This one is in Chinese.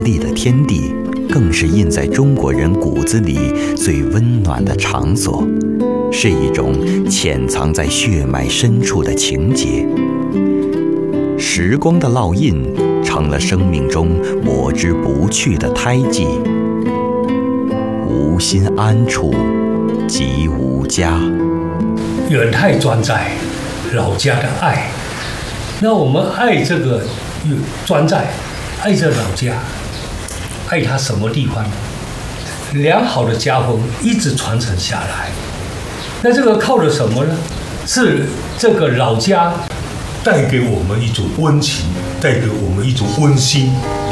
地的天地，更是印在中国人骨子里最温暖的场所，是一种潜藏在血脉深处的情结。时光的烙印，成了生命中抹之不去的胎记。无心安处，即无家。 远太专在老家的爱，那我们爱这个专在，爱这老家，爱它什么地方？良好的家风一直传承下来。那这个靠的什么呢？是这个老家带给我们一种温情，带给我们一种温馨。